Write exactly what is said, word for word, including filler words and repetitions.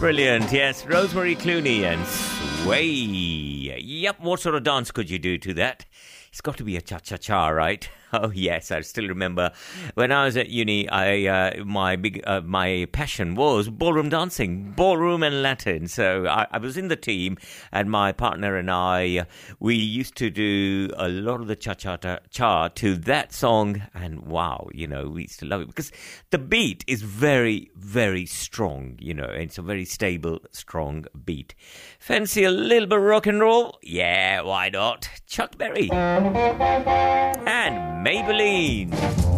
Brilliant. Yes, Rosemary Clooney and Sway. Yep, what sort of dance could you do to that? It's got to be a cha-cha-cha, right? Oh, yes, I still remember when I was at uni, I uh, my big uh, my passion was ballroom dancing, ballroom and Latin. So I, I was in the team, and my partner and I, we used to do a lot of the cha-cha-cha to that song. And wow, you know, we used to love it because the beat is very, very strong, you know, and it's a very stable, strong beat. Fancy a little bit of rock and roll? Yeah, why not? Chuck Berry and Maybelline.